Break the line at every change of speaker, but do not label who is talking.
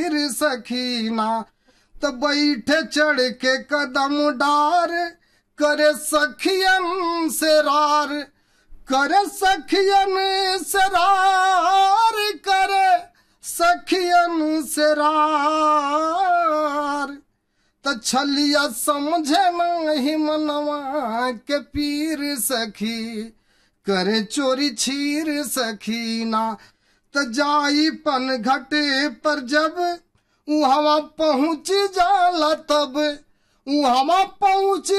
सखीना त बैठे चढ़ के कदम डार करे सखियन से रार करे सखियन से रार करे सखियन से रार त छलिया समझे नहीं मनवा के पीर सखी करे चोरी छीर सखीना त जाई पन घटे पर जब वहाँ पहुँच जाला तब वहाँ पहुँच